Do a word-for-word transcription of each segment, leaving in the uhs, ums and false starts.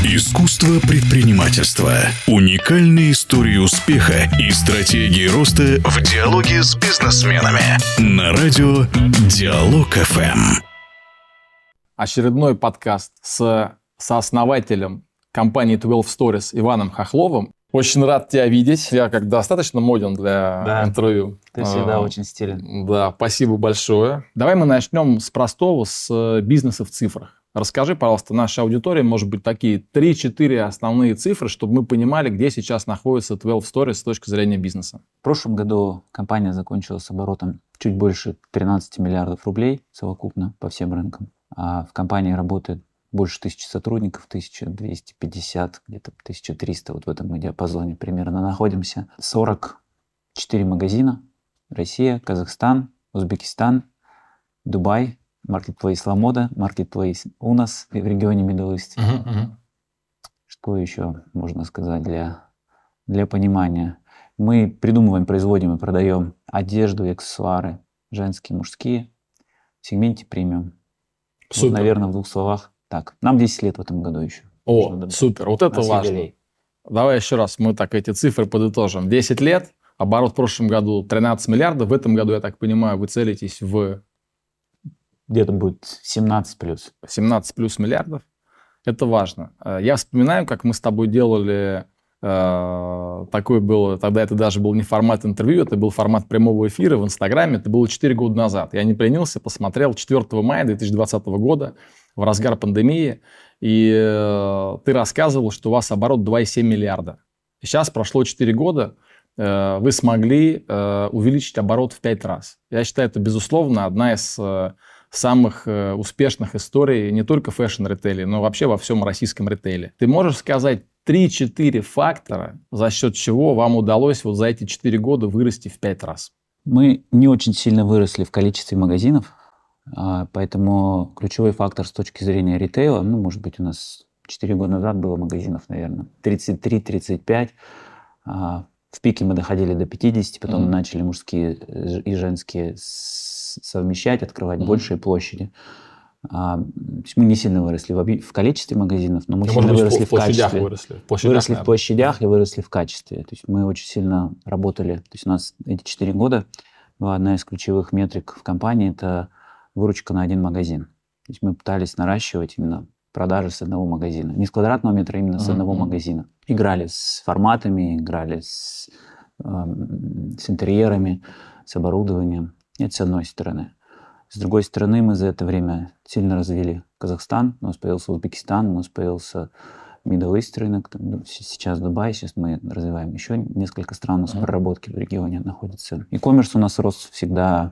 Искусство предпринимательства. Уникальные истории успеха и стратегии роста в диалоге с бизнесменами. На радио Диалог эф эм. Очередной подкаст с сооснователем компании твелв Stories Иваном Хохловым. Очень рад тебя видеть. Я как достаточно моден для да, интервью. Ты всегда а, очень стилен. Да, спасибо большое. Давай мы начнем с простого, с бизнеса в цифрах. Расскажи, пожалуйста, нашей аудитории, может быть, такие три-четыре основные цифры, чтобы мы понимали, где сейчас находится твелв Stories с точки зрения бизнеса. В прошлом году компания закончила с оборотом чуть больше тринадцать миллиардов рублей совокупно по всем рынкам. А в компании работает больше тысячи сотрудников, тысяча двести пятьдесят, где-то тысяча триста, вот в этом мы диапазоне примерно находимся. сорок четыре магазина. Россия, Казахстан, Узбекистан, Дубай, Marketplace Ламода, Marketplace Унас в регионе Middle East. Uh-huh, uh-huh. Что еще можно сказать для, для понимания? Мы придумываем, производим и продаем одежду и аксессуары женские, мужские в сегменте премиум. Вот, наверное, в двух словах. Так, нам десять лет в этом году еще. О, супер, вот это важно. Юбилей. Давай еще раз мы так эти цифры подытожим. десять лет, оборот в прошлом году тринадцать миллиардов, в этом году, я так понимаю, вы целитесь в... Где-то будет семнадцать плюс. семнадцать плюс миллиардов. Это важно. Я вспоминаю, как мы с тобой делали, э, такое было, тогда это даже был не формат интервью, это был формат прямого эфира в Инстаграме, это было четыре года назад. Я не поленился, посмотрел четвёртого мая две тысячи двадцатого года, в разгар пандемии, и э, ты рассказывал, что у вас оборот два и семь миллиарда. Сейчас прошло четыре года, э, вы смогли э, увеличить оборот в пять раз. Я считаю, это, безусловно, одна из... Э, самых э, успешных историй не только в фэшн-ритейле, но вообще во всем российском ритейле. Ты можешь сказать три-четыре фактора, за счет чего вам удалось вот за эти четыре года вырасти в пять раз? Мы не очень сильно выросли в количестве магазинов, поэтому ключевой фактор с точки зрения ритейла, ну, может быть, у нас четыре года назад было магазинов, наверное, тридцать три - тридцать пять. В пике мы доходили до пятидесяти, потом mm-hmm. начали мужские и женские совмещать, открывать mm-hmm. большие площади. А, мы не сильно выросли в, в количестве магазинов, но мы ну, сильно быть, выросли в, в качестве. Выросли в площадях, выросли наверное. в площадях и выросли в качестве. То есть мы очень сильно работали. То есть у нас эти четыре года была одна из ключевых метрик в компании – это выручка на один магазин. То есть мы пытались наращивать именно продажи с одного магазина. Не с квадратного метра, а именно с одного mm-hmm. магазина. Играли с форматами, играли с, э, с интерьерами, с оборудованием. Это с одной стороны. С другой стороны, мы за это время сильно развили Казахстан, у нас появился Узбекистан, у нас появился Middle East рынок, сейчас Дубай, сейчас мы развиваем еще несколько стран, у нас mm-hmm. проработки в регионе находятся. E-commerce у нас рос всегда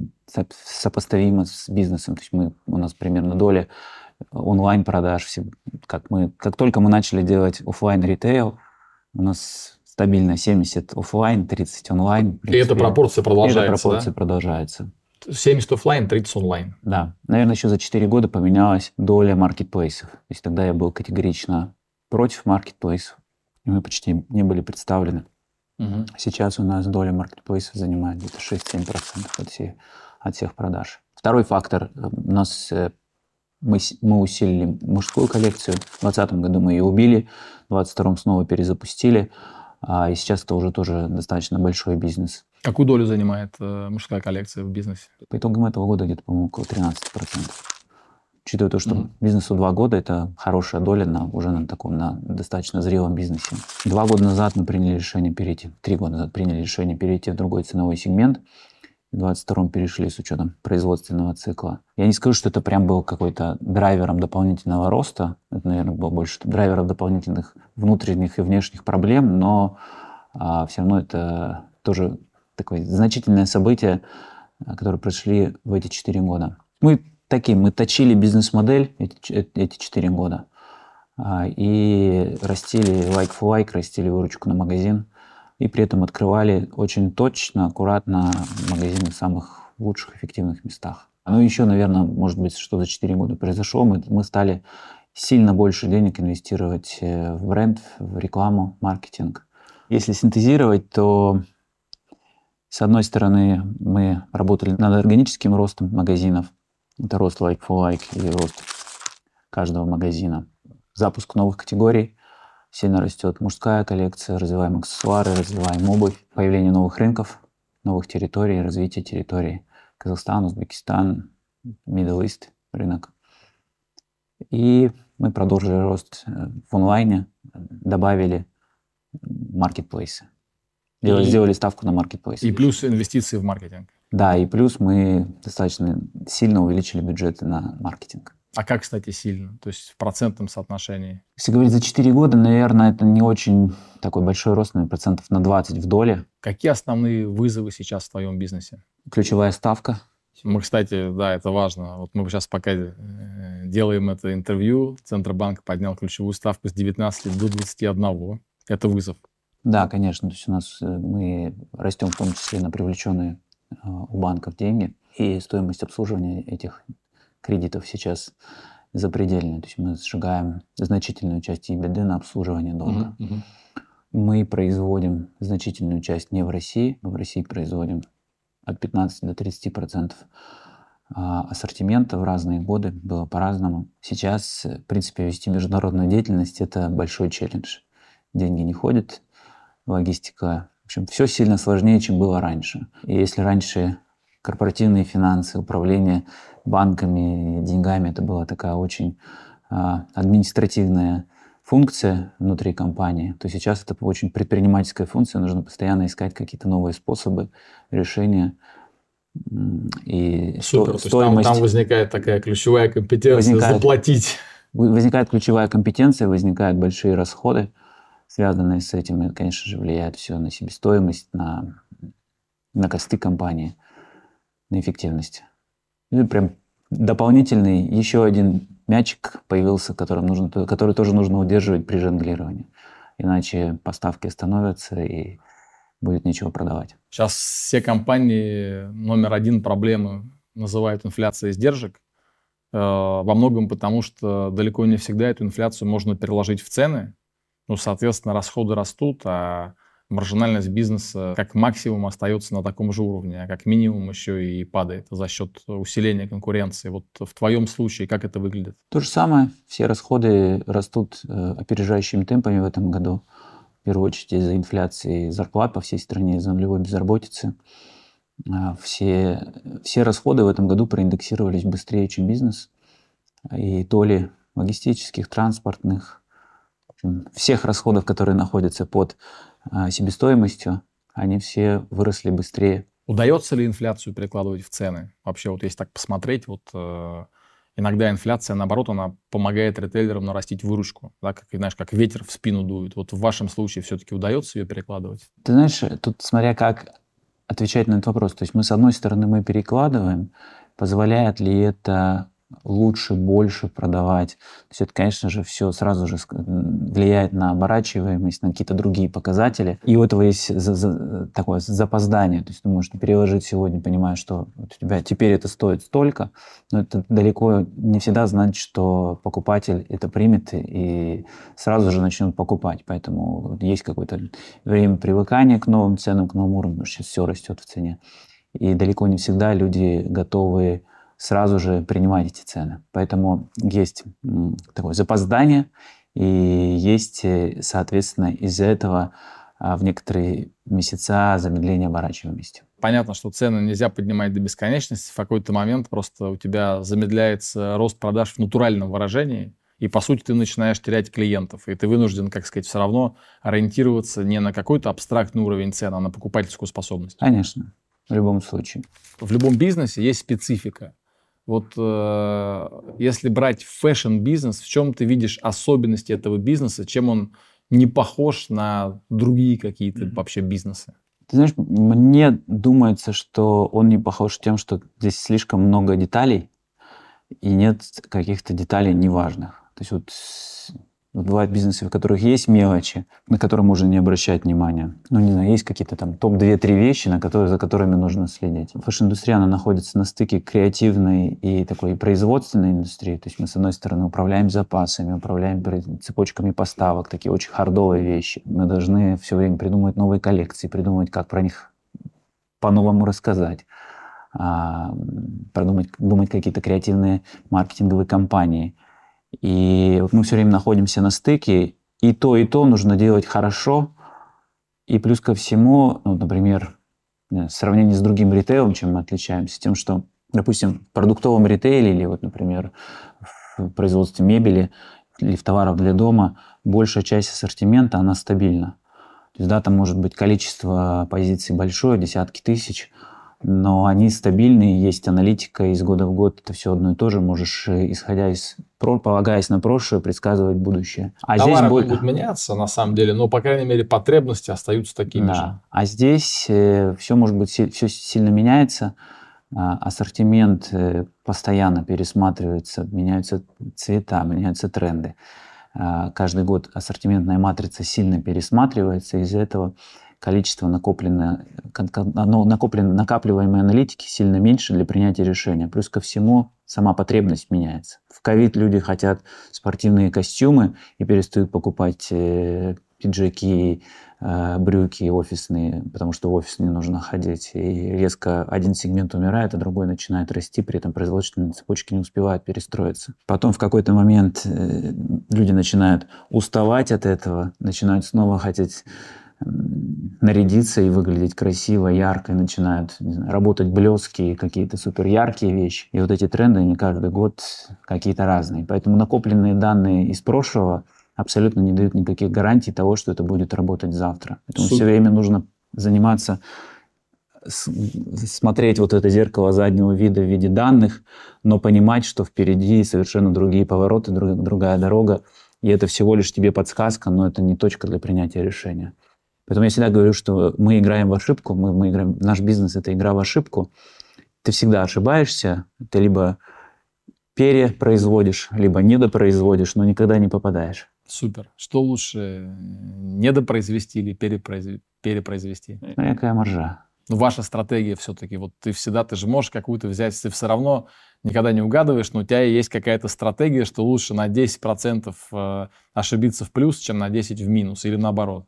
сопоставимо с бизнесом, то есть мы, у нас примерно доля онлайн-продаж. Как, мы, как только мы начали делать офлайн-ритейл, у нас стабильно семьдесят офлайн, тридцать онлайн. И эта пропорция продолжается, эта пропорция да? продолжается. семьдесят офлайн, тридцать онлайн. Да. Наверное, еще за четыре года поменялась доля маркетплейсов. То есть тогда я был категорично против маркетплейсов, и мы почти не были представлены. Угу. Сейчас у нас доля маркетплейсов занимает где-то шесть-семь процентов от всех, от всех продаж. Второй фактор. У нас... Мы, мы усилили мужскую коллекцию. В двадцатом году мы ее убили, в двадцать втором снова перезапустили. А, и сейчас это уже тоже достаточно большой бизнес. Какую долю занимает э, мужская коллекция в бизнесе? По итогам этого года где-то, по-моему, около тринадцать процентов. Учитывая то, что mm-hmm. бизнесу два года, это хорошая доля на, уже на таком на достаточно зрелом бизнесе. Два года назад мы приняли решение перейти, три года назад приняли решение перейти в другой ценовой сегмент. В двадцать втором перешли с учетом производственного цикла. Я не скажу, что это прям был какой-то драйвером дополнительного роста. Это, наверное, был больше драйвером дополнительных внутренних и внешних проблем, но а, все равно это тоже такое значительное событие, которое прошли в эти четыре года. Мы такие, мы точили бизнес-модель эти, эти четыре года а, и растили like for like, растили выручку на магазин. И при этом открывали очень точно, аккуратно магазины в самых лучших, эффективных местах. Ну, еще, наверное, может быть, что за четыре года произошло. Мы, мы стали сильно больше денег инвестировать в бренд, в рекламу, маркетинг. Если синтезировать, то, с одной стороны, мы работали над органическим ростом магазинов. Это рост like for like или рост каждого магазина. запуск новых категорий. Сильно растет мужская коллекция, развиваем аксессуары, развиваем обувь, появление новых рынков, новых территорий, развитие территорий. Казахстан, Узбекистан, Middle East рынок. И мы продолжили рост в онлайне, добавили маркетплейсы. Делали, И- сделали ставку на маркетплейсы. И плюс инвестиции в маркетинг. Да, и плюс мы достаточно сильно увеличили бюджеты на маркетинг. А как, кстати, сильно? То есть в процентном соотношении? Если говорить за четыре года, наверное, это не очень такой большой рост, наверное, процентов на двадцать в доле. Какие основные вызовы сейчас в твоем бизнесе? Ключевая ставка. Мы, кстати, да, это важно. Вот мы сейчас пока э, делаем это интервью, Центробанк поднял ключевую ставку с девятнадцати до двадцати одного. Это вызов. Да, конечно. То есть у нас э, мы растем в том числе на привлеченные э, у банков деньги. И стоимость обслуживания этих кредитов сейчас запредельная. То есть мы сжигаем значительную часть EBITDA на обслуживание долга. Мгм, мгм. Мы производим значительную часть не в России. Мы в России производим от пятнадцати до тридцати процентов а, ассортимента в разные годы. Было по-разному. Сейчас, в принципе, вести международную деятельность – это большой челлендж. Деньги не ходят, логистика. В общем, все сильно сложнее, чем было раньше. И если раньше корпоративные финансы, управление банками, деньгами – это была такая очень а, административная функция внутри компании, то сейчас это очень предпринимательская функция. Нужно постоянно искать какие-то новые способы решения. М, И Супер. сто- То есть там, стоимость... там возникает такая ключевая компетенция Возникает. заплатить. Возникает ключевая компетенция, возникают большие расходы, связанные с этим. И, конечно же, влияет все на себестоимость, на, на косты компании, на эффективность. И прям дополнительный еще один мячик появился, которым нужно, который тоже нужно удерживать при жонглировании. Иначе поставки остановятся и будет нечего продавать. Сейчас все компании номер один проблемы называют инфляцией издержек. Э, Во многом потому, что далеко не всегда эту инфляцию можно переложить в цены. Ну, соответственно, расходы растут, а маржинальность бизнеса как максимум остается на таком же уровне, а как минимум еще и падает за счет усиления конкуренции. Вот в твоем случае как это выглядит? То же самое. Все расходы растут э, опережающими темпами в этом году. В первую очередь из-за инфляции зарплат по всей стране, из-за нулевой безработицы. А, Все, все расходы в этом году проиндексировались быстрее, чем бизнес. И доли логистических, транспортных, в общем, всех расходов, которые находятся под а, себестоимостью, они все выросли быстрее. Удается ли инфляцию перекладывать в цены? Вообще, вот если так посмотреть, вот э, иногда инфляция, наоборот, она помогает ритейлерам нарастить выручку, да, как, знаешь, как ветер в спину дует. Вот в вашем случае все-таки удается ее перекладывать? Ты знаешь, тут смотря как отвечать на этот вопрос. То есть мы, с одной стороны, мы перекладываем, позволяет ли это лучше, больше продавать. То есть это, конечно же, все сразу же ск- влияет на оборачиваемость, на какие-то другие показатели. И у этого есть за- за- такое запоздание. То есть ты можешь переложить сегодня, понимая, что вот у тебя теперь это стоит столько, но это далеко не всегда значит, что покупатель это примет и сразу же начнет покупать. Поэтому вот есть какое-то время привыкания к новым ценам, к новым уровням, потому что сейчас все растет в цене. И далеко не всегда люди готовы сразу же принимать эти цены. Поэтому есть м, такое запоздание, и есть, э, соответственно, из-за этого а, в некоторые месяца замедление оборачиваемости. Понятно, что цены нельзя поднимать до бесконечности. В какой-то момент просто у тебя замедляется рост продаж в натуральном выражении, и, по сути, ты начинаешь терять клиентов. И ты вынужден, как сказать, все равно ориентироваться не на какой-то абстрактный уровень цен, а на покупательскую способность. Конечно, в любом случае. В любом бизнесе есть специфика. Вот э, если брать фэшн-бизнес, в чем ты видишь особенности этого бизнеса, чем он не похож на другие какие-то mm-hmm. вообще бизнесы? Ты знаешь, мне думается, что он не похож тем, что здесь слишком много деталей и нет каких-то деталей неважных. То есть вот, вот бывают бизнесы, в которых есть мелочи, на которые можно не обращать внимания. Ну, не знаю, есть какие-то там топ две-три вещи, на которые, за которыми нужно следить. Фэшн-индустрия, она находится на стыке креативной и такой производственной индустрии. То есть мы, с одной стороны, управляем запасами, управляем цепочками поставок, такие очень хардовые вещи. Мы должны все время придумывать новые коллекции, придумывать, как про них по-новому рассказать, продумать, думать какие-то креативные маркетинговые кампании. И вот мы все время находимся на стыке, и то, и то нужно делать хорошо. И плюс ко всему, ну, например, в сравнении с другим ритейлом, чем мы отличаемся, тем, что, допустим, в продуктовом ритейле или, вот, например, в производстве мебели или в товарах для дома большая часть ассортимента, она стабильна. То есть, да, там может быть количество позиций большое, десятки тысяч, но они стабильные, есть аналитика, из года в год это все одно и то же. Можешь, исходя из, полагаясь на прошлое, предсказывать будущее. А товары здесь будут меняться, на самом деле, но, по крайней мере, потребности остаются такими да. же. А здесь э, все, может быть, все сильно меняется. А, ассортимент э, постоянно пересматривается, меняются цвета, меняются тренды. А, каждый год ассортиментная матрица сильно пересматривается, из-за этого количество накопленной, накопленной, накапливаемой аналитики сильно меньше для принятия решения. Плюс ко всему, сама потребность меняется. В ковид люди хотят спортивные костюмы и перестают покупать э, пиджаки, э, брюки офисные, потому что в офис не нужно ходить. И резко один сегмент умирает, а другой начинает расти, при этом производственные цепочки не успевают перестроиться. Потом в какой-то момент э, люди начинают уставать от этого, начинают снова хотеть нарядиться и выглядеть красиво, ярко, и начинают, не знаю, работать блески, какие-то супер яркие вещи. И вот эти тренды, они каждый год какие-то разные. Поэтому накопленные данные из прошлого абсолютно не дают никаких гарантий того, что это будет работать завтра. Поэтому супер. Все время нужно заниматься, смотреть вот это зеркало заднего вида в виде данных, но понимать, что впереди совершенно другие повороты, друг, другая дорога, и это всего лишь тебе подсказка, но это не точка для принятия решения. Поэтому я всегда говорю, что мы играем в ошибку, мы, мы играем, наш бизнес – это игра в ошибку. Ты всегда ошибаешься, ты либо перепроизводишь, либо недопроизводишь, но никогда не попадаешь. Супер. Что лучше, недопроизвести или перепроизвести? перепроизвести? Ну, какая маржа? Ну, ваша стратегия все-таки, вот ты всегда, ты же можешь какую-то взять, ты все равно никогда не угадываешь, но у тебя есть какая-то стратегия, что лучше на десять процентов ошибиться в плюс, чем на десять в минус, или наоборот.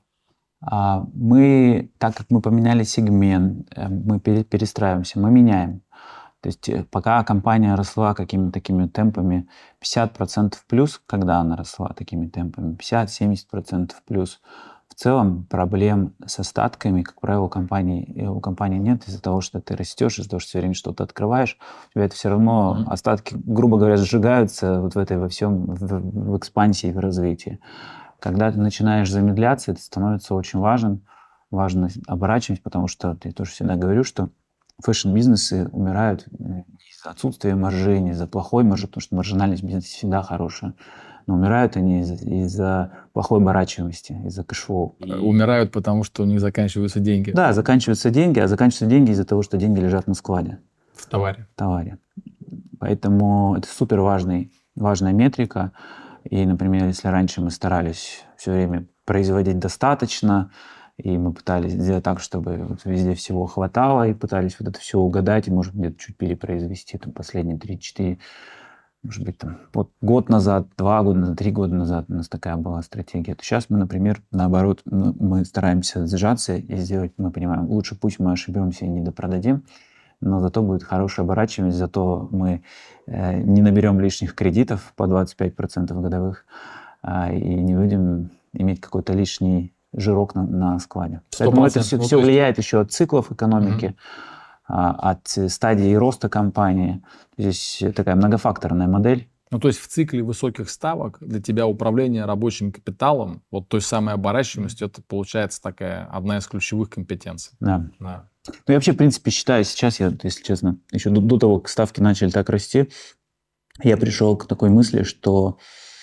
Мы, так как мы поменяли сегмент, мы перестраиваемся, мы меняем. То есть пока компания росла какими-то такими темпами, пятьдесят процентов плюс, когда она росла такими темпами, пятьдесят-семьдесят процентов плюс, в целом проблем с остатками, как правило, у компании, у компании нет из-за того, что ты растешь, из-за того, что все время что-то открываешь. У тебя это все равно, mm-hmm. остатки, грубо говоря, сжигаются вот в этой во всем, в, в экспансии, в развитии. Когда ты начинаешь замедляться, это становится очень важным, важно оборачивать, потому что я тоже всегда говорю, что фэшн-бизнесы умирают из-за отсутствия маржи, не из-за плохой маржи, потому что маржинальность бизнеса всегда хорошая. Но умирают они из-за, из-за плохой оборачиваемости, из-за кэшфлоу. Умирают, потому что у них заканчиваются деньги. Да, заканчиваются деньги, а заканчиваются деньги из-за того, что деньги лежат на складе. В товаре. В товаре. Поэтому это супер важный, важная метрика. И, например, если раньше мы старались все время производить достаточно, и мы пытались сделать так, чтобы вот везде всего хватало, и пытались вот это все угадать, и, может, где-то чуть перепроизвести, там, последние три-четыре, может быть, там, вот год назад, два года назад, три года назад у нас такая была стратегия. То сейчас мы, например, наоборот, мы стараемся сжаться и сделать, мы понимаем, лучше пусть мы ошибемся и недопродадим, но зато будет хорошая оборачиваемость, зато мы э, не наберем лишних кредитов по двадцать пять процентов годовых э, и не будем иметь какой-то лишний жирок на, на складе. Поэтому это все, все влияет еще от циклов экономики, mm-hmm. э, от стадии роста компании. Здесь такая многофакторная модель. Ну, то есть в цикле высоких ставок для тебя управление рабочим капиталом, вот той самой оборачиваемостью, это получается такая одна из ключевых компетенций. Да. да. Ну, я вообще, в принципе, считаю, сейчас, я, если честно, еще до, до того, как ставки начали так расти, я пришел к такой мысли, что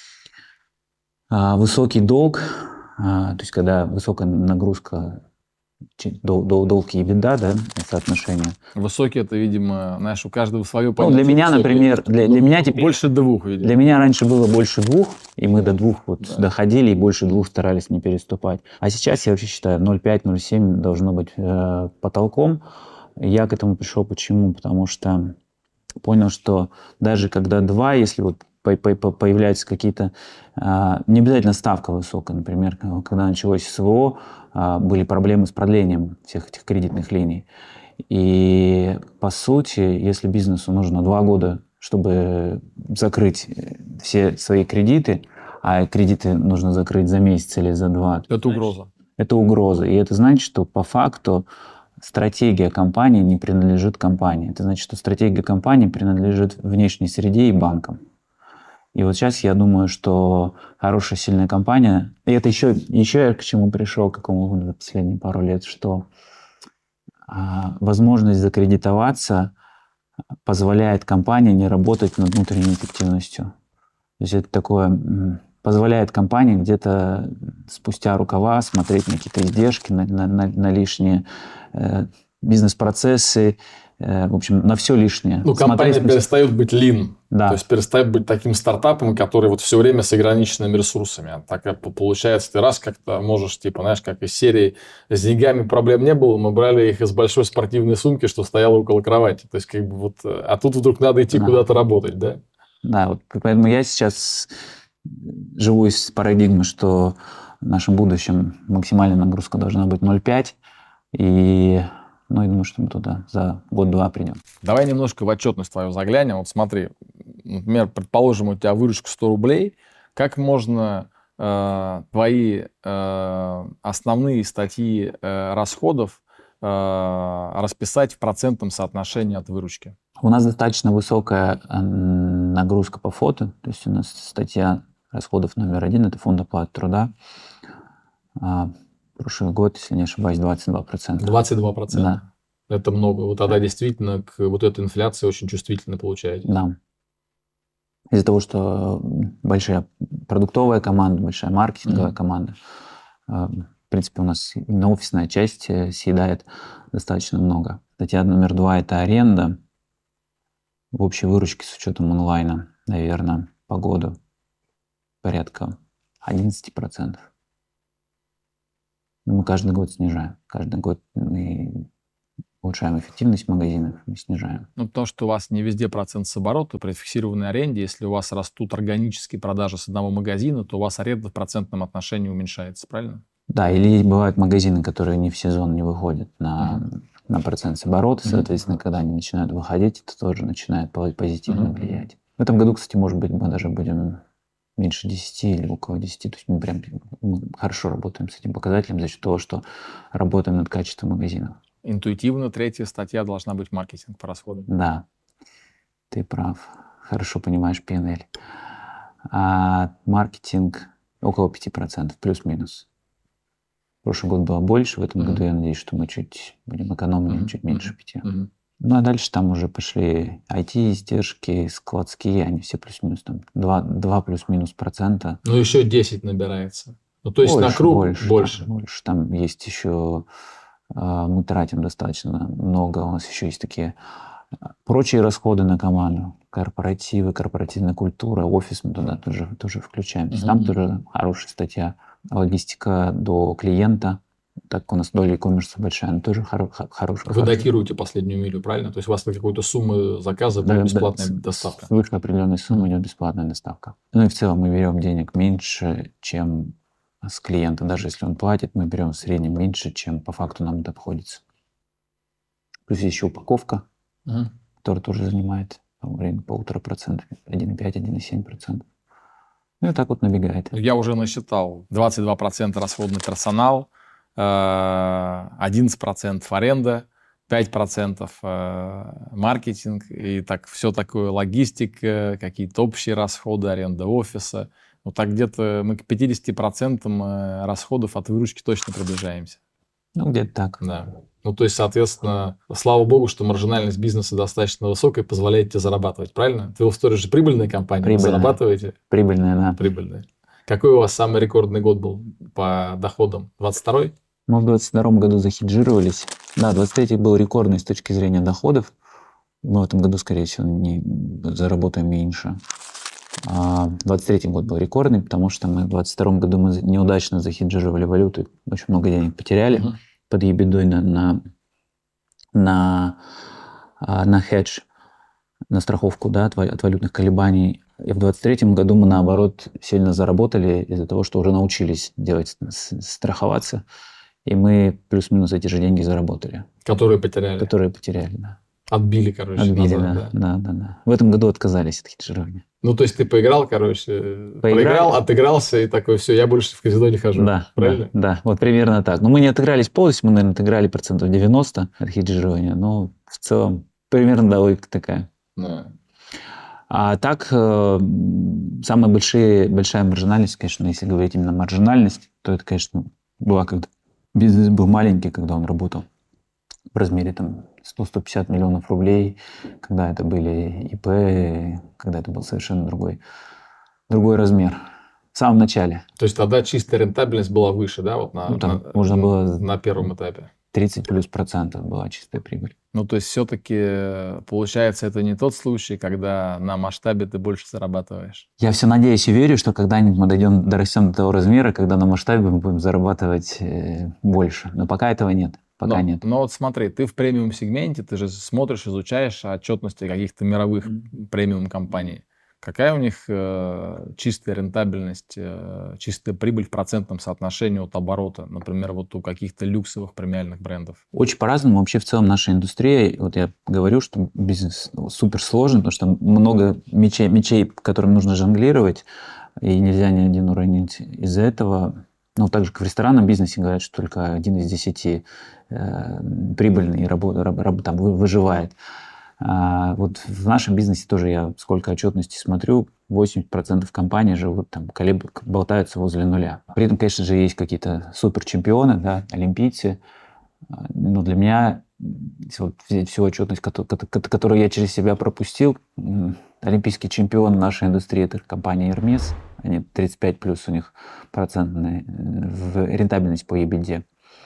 а, высокий долг, а, то есть когда высокая нагрузка, дол, дол, долг и EBITDA, да, соотношение. Высокий, это, видимо, знаешь, у каждого свое понятие. Ну, для меня, высокий, например, для, для меня теперь... Больше двух, видимо. Для меня раньше было больше двух, и мы до двух вот да. доходили, и больше двух старались не переступать. А сейчас я вообще считаю, ноль целых пять - ноль целых семь должно быть э, потолком. Я к этому пришел почему? Потому что понял, что даже когда два, если вот появляются какие-то, не обязательно ставка высокая, например, когда началось СВО, были проблемы с продлением всех этих кредитных линий. И по сути, если бизнесу нужно два года чтобы закрыть все свои кредиты, а кредиты нужно закрыть за месяц или за два. Это угроза. Это угроза. И это значит, что по факту стратегия компании не принадлежит компании. Это значит, что стратегия компании принадлежит внешней среде и банкам. И вот сейчас я думаю, что хорошая, сильная компания... И это еще, еще я к чему пришел, к какому выводу за последние пару лет, что а, возможность закредитоваться позволяет компании не работать над внутренней эффективностью. То есть это такое... позволяет компании где-то спустя рукава смотреть на какие-то издержки, на, на, на, на лишние э, бизнес-процессы, э, в общем, на все лишнее. Ну, компания смотреть... перестает быть lean, да. То есть перестает быть таким стартапом, который вот все время с ограниченными ресурсами. Так как получается, ты раз как-то можешь, типа, знаешь, как из серии с деньгами проблем не было, мы брали их из большой спортивной сумки, что стояла около кровати. То есть, как бы вот, а тут вдруг надо идти да. куда-то работать, да? Да, вот поэтому я сейчас... живу из парадигмы, что в нашем будущем максимальная нагрузка должна быть ноль целых пять. И ну, я думаю, что мы туда за год-два придем. Давай немножко в отчетность твою заглянем. Вот смотри, например, предположим, у тебя выручка сто рублей. Как можно э, твои э, основные статьи э, расходов э, расписать в процентном соотношении от выручки? У нас достаточно высокая нагрузка по фото. То есть у нас статья расходов номер один – это фонд оплаты труда. А, прошлый год, если не ошибаюсь, двадцать два процента. двадцать два процента? Да. Это много. Вот тогда действительно к вот этой инфляции очень чувствительно получаете. Да. Из-за того, что большая продуктовая команда, большая маркетинговая mm-hmm. команда, в принципе, у нас именно офисная часть съедает достаточно много. Статья номер два – это аренда. В общей выручке с учетом онлайна, наверное, по году порядка одиннадцать процентов. Мы каждый год снижаем. Каждый год мы улучшаем эффективность магазинов, мы снижаем. Ну, потому что у вас не везде процент с оборота при фиксированной аренде. Если у вас растут органические продажи с одного магазина, то у вас аренда в процентном отношении уменьшается, правильно? Да, или бывают магазины, которые не в сезон не выходят на, mm-hmm. на процент с оборота. Соответственно, mm-hmm. когда они начинают выходить, это тоже начинает позитивно mm-hmm. влиять. В этом году, кстати, может быть, мы даже будем меньше десяти или около десяти. То есть мы прям мы хорошо работаем с этим показателем за счет того, что работаем над качеством магазинов. Интуитивно третья статья должна быть маркетинг по расходам. Да, ты прав. Хорошо понимаешь пи эн эл. А маркетинг около пяти процентов, плюс-минус. Прошлый год было больше, в этом mm-hmm. году я надеюсь, что мы чуть будем экономнее, mm-hmm. чуть меньше пяти. Mm-hmm. Ну, а дальше там уже пошли ай ти-издержки, складские, они все плюс-минус, там два плюс-минус процента. Ну, еще десять набирается. Ну, то есть больше, на круг больше. Больше. Там, больше. Там есть еще, мы тратим достаточно много, у нас еще есть такие прочие расходы на команду, корпоративы, корпоративная культура, офис мы туда тоже, тоже включаем. Mm-hmm. Там тоже хорошая статья. Логистика до клиента. Так как у нас доля e-commerce большая, она тоже хоро- хорошая. Вы датируете последнюю милю, правильно? То есть у вас на какую-то сумму заказа да, бесплатная да, доставка? Выше определенной суммы идет бесплатная доставка. Ну и в целом мы берем денег меньше, чем с клиента. Даже если он платит, мы берем в среднем меньше, чем по факту нам это обходится. Плюс еще упаковка, угу. которая тоже занимает в районе полутора процентов, один целых пять - один целых семь процентов. Ну и так вот набегает. Я уже насчитал двадцать два процента расходный персонал, одиннадцать процентов аренда, пять процентов маркетинг, и так все такое логистика, какие-то общие расходы, аренда офиса. Вот так где-то мы к пятидесяти процентам расходов от выручки точно приближаемся. Ну, где-то так. Да. Ну, то есть, соответственно, слава богу, что маржинальность бизнеса достаточно высокая, позволяет тебе зарабатывать, правильно? Twelve Story же прибыльная компания, прибыльная. Вы зарабатываете? Прибыльная, да. Прибыльная. Какой у вас самый рекордный год был по доходам? двадцать второй? Мы в двадцать втором году захеджировались. Да, двадцать третий был рекордный с точки зрения доходов. Мы в этом году, скорее всего, не заработаем меньше. А двадцать третий год был рекордный, потому что мы в двадцать втором году мы неудачно захеджировали валюту, очень много денег потеряли uh-huh. под ебедой на, на, на, на хедж, на страховку, да, от, от валютных колебаний. И в двадцать третьем году мы, наоборот, сильно заработали из-за того, что уже научились делать, страховаться. И мы плюс-минус эти же деньги заработали. Которые потеряли. Которые потеряли, да. Отбили, короче. Отбили, назад, да, да, да, да. В этом году отказались от хеджирования. Ну, то есть ты поиграл, короче, Поиграли. проиграл, отыгрался и такой, все, я больше в казино не хожу. Да, правильно? Да, да, вот примерно так. Но мы не отыгрались полностью, мы, наверное, отыграли процентов девяносто от хеджирования, но в целом примерно да, логика такая. Да. А так, э, самая большая, большая маржинальность, конечно, если говорить именно маржинальность, то это, конечно, была, когда бизнес был маленький, когда он работал в размере там сто - сто пятьдесят миллионов рублей, когда это были ИП, когда это был совершенно другой, другой размер. В самом начале. То есть тогда чистая рентабельность была выше, да, вот на, ну, там на, можно было на первом этапе? тридцать плюс процентов была чистая прибыль. Ну, то есть все-таки, получается, это не тот случай, когда на масштабе ты больше зарабатываешь? Я все надеюсь и верю, что когда-нибудь мы дойдем, дорастем до того размера, когда на масштабе мы будем зарабатывать э, больше. Но пока этого нет. Пока но, нет. Но вот смотри, ты в премиум-сегменте, ты же смотришь, изучаешь отчетности каких-то мировых mm-hmm. премиум-компаний. Какая у них э, чистая рентабельность, э, чистая прибыль в процентном соотношении от оборота, например, вот у каких-то люксовых премиальных брендов? Очень по-разному. Вообще в целом наша индустрия, вот я говорю, что бизнес супер сложен, потому что много мечей, мечей, которым нужно жонглировать, и нельзя ни один уронить. Из-за этого, ну, так же, как в ресторанном бизнесе говорят, что только один из десяти э, прибыльный и работ, раб, там, выживает. А вот в нашем бизнесе тоже я сколько отчетности смотрю, восемьдесят процентов компаний живут там, колеб... болтаются возле нуля. При этом, конечно же, есть какие-то суперчемпионы, да, олимпийцы. Но для меня вот, всю отчетность, которую я через себя пропустил, олимпийский чемпион нашей индустрии — это компания Hermes. Они тридцать пять плюс у них процентная рентабельность по EBITDA.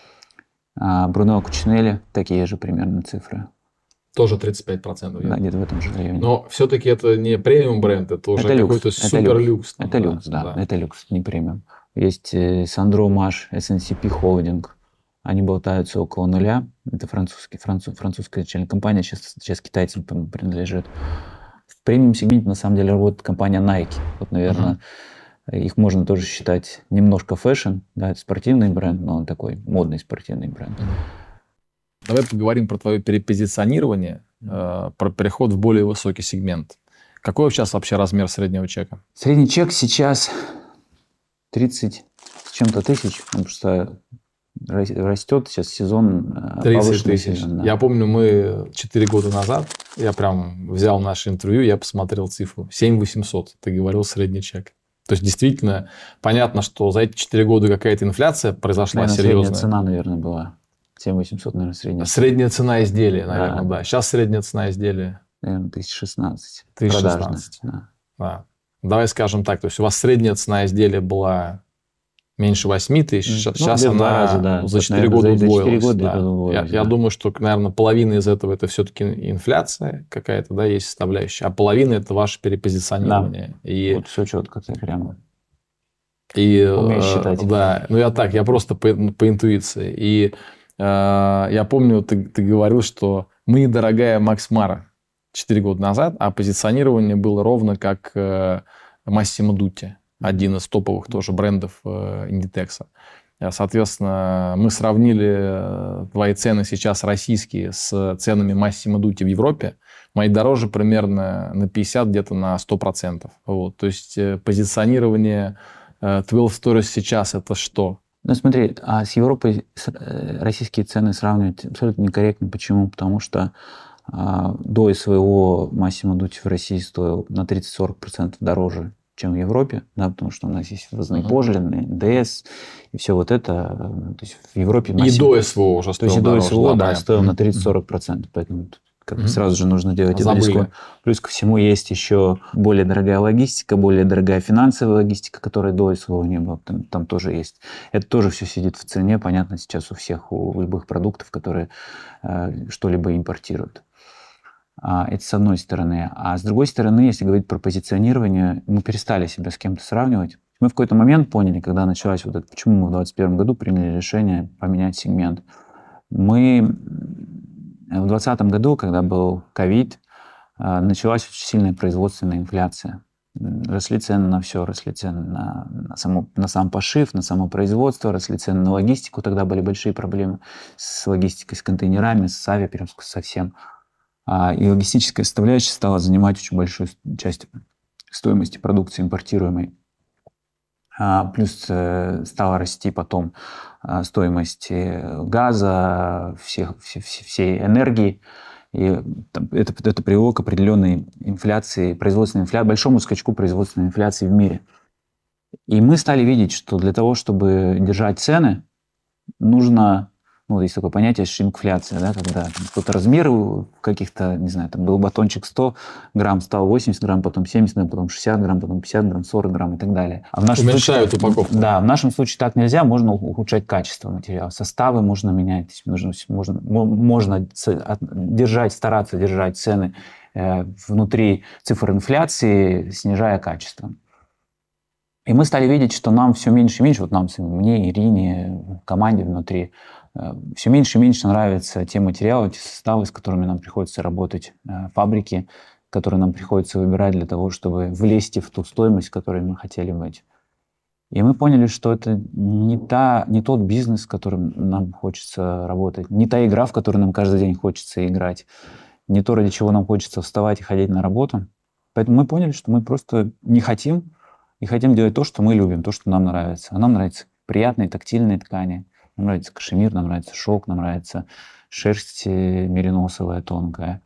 А Брунелло Кучинелли такие же примерно цифры. Тоже тридцать пять процентов. Да, где-то в этом же районе. Но все-таки это не премиум бренд, это уже это какой-то супер-люкс. Это люкс, да, да, это люкс, не премиум. Есть Сандро Маш, эс эн си пи Holding. Они болтаются около нуля. Это французский, француз, французская начальная компания, сейчас, сейчас китайцам принадлежит. В премиум-сегменте на самом деле работает компания Nike. Вот, наверное, uh-huh. их можно тоже считать немножко фэшн. Да, это спортивный бренд, но он такой модный спортивный бренд. Uh-huh. Давай поговорим про твое перепозиционирование, э, про переход в более высокий сегмент. Какой сейчас вообще размер среднего чека? Средний чек сейчас тридцать с чем-то тысяч, потому что растет сейчас сезон. тридцать тысяч. Сезон, да. Я помню, мы четыре года назад, я прям взял наше интервью, я посмотрел цифру. семь тысяч восемьсот, ты говорил, средний чек. То есть, действительно, понятно, что за эти четыре года какая-то инфляция произошла, наверное, серьезная. Средняя цена, наверное, была. семь тысяч восемьсот, наверное, средняя. Средняя цена изделия, наверное, да. да. Сейчас средняя цена изделия. Наверное, тысяча шестнадцать. тысяча шестнадцать. Да. Да. Давай скажем так, то есть у вас средняя цена изделия была меньше восемь тысяч, ну, сейчас она раза, да. за четыре года удвоилась. За да. удвоилась я, да. я думаю, что, наверное, половина из этого это все-таки инфляция какая-то, да, есть составляющая, а половина это ваше перепозиционирование. Да. И... Вот все четко, ты прямо и, умеешь считать. Да, ну я так, я просто по, по интуиции. И я помню, ты, ты говорил, что мы недорогая Макс Мара четыре года назад, а позиционирование было ровно как Massimo Dutti, один из топовых тоже брендов Inditex. Соответственно, мы сравнили твои цены сейчас российские с ценами Massimo Dutti в Европе. Мои дороже примерно на пятьдесят, где-то на сто процентов. Вот. То есть позиционирование двенадцать Stories сейчас это что? Ну, смотри, а с Европой российские цены сравнивать абсолютно некорректно. Почему? Потому что а, до своего Massimo Dutti в России стоил на тридцать - сорок процентов дороже, чем в Европе, да, потому что у нас есть ввозные uh-huh. пошлины, эн дэ эс и все вот это. То есть в Европе Massimo... И до СВО уже стоил. То есть и до СВО, да, да, стоил uh-huh. на тридцать - сорок процентов. Поэтому как бы mm-hmm. сразу же нужно делать это риску. Плюс ко всему есть еще более дорогая логистика, более дорогая финансовая логистика, которая до СВО не было. Там, там тоже есть. Это тоже все сидит в цене, понятно, сейчас у всех, у любых продуктов, которые э, что-либо импортируют. А, это с одной стороны. А с другой стороны, если говорить про позиционирование, мы перестали себя с кем-то сравнивать. Мы в какой-то момент поняли, когда началась вот это, почему мы в двадцать первом году приняли решение поменять сегмент. Мы... В двадцатом году, когда был ковид, началась очень сильная производственная инфляция. Росли цены на все, росли цены на, на, само, на сам пошив, на само производство, росли цены на логистику. Тогда были большие проблемы с логистикой, с контейнерами, с авиаперевозкой, со всем. А, и логистическая составляющая стала занимать очень большую часть стоимости продукции импортируемой. А, плюс э, стала расти потом э, стоимость газа, всех, все, все, всей энергии. И там, это, это привело к определенной инфляции, производственной инфляции, большому скачку производственной инфляции в мире. И мы стали видеть, что для того, чтобы держать цены, нужно, ну, есть такое понятие шрингфляция, да, когда какой-то размер каких-то, не знаю, там был батончик сто грамм, стал восемьдесят грамм, потом семьдесят грамм, потом шестьдесят грамм, потом пятьдесят грамм, сорок грамм и так далее. А в нашем Уменьшают случае, упаковку. Да, в нашем случае так нельзя, можно ухудшать качество материала, составы можно менять, можно, можно, можно держать, стараться держать цены э, внутри цифр инфляции, снижая качество. И мы стали видеть, что нам все меньше и меньше, вот нам, мне, Ирине, команде внутри, все меньше и меньше нравятся те материалы, те составы, с которыми нам приходится работать, фабрики, которые нам приходится выбирать для того, чтобы влезть в ту стоимость, в которой мы хотели быть. И мы поняли, что это не, та, не тот бизнес, в котором нам хочется работать, не та игра, в которой нам каждый день хочется играть, не то, ради чего нам хочется вставать и ходить на работу. Поэтому мы поняли, что мы просто не хотим, и хотим делать то, что мы любим, то, что нам нравится. А нам нравятся приятные тактильные ткани, нам нравится кашемир, нам нравится шелк, нам нравится шерсть мериносовая тонкая.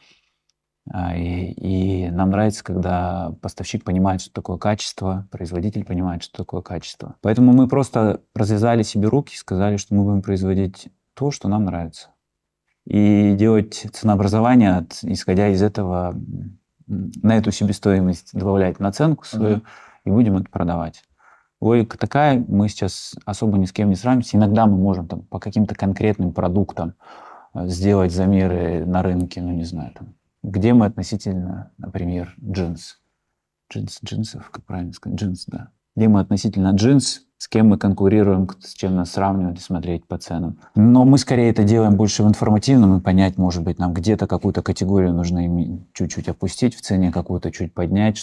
И, и нам нравится, когда поставщик понимает, что такое качество, производитель понимает, что такое качество. Поэтому мы просто развязали себе руки и сказали, что мы будем производить то, что нам нравится. И делать ценообразование, от, исходя из этого, на эту себестоимость добавлять наценку свою, mm-hmm. и будем это продавать. Логика такая, мы сейчас особо ни с кем не сравнимся. Иногда мы можем там, по каким-то конкретным продуктам сделать замеры на рынке, ну не знаю, там, где мы относительно, например, джинс. Джинс, джинсов, как правильно сказать, джинс, да. Где мы относительно джинс, с кем мы конкурируем, с чем нас сравнивать и смотреть по ценам. Но мы скорее это делаем больше в информативном и понять, может быть, нам где-то какую-то категорию нужно чуть-чуть опустить в цене, какую-то чуть поднять,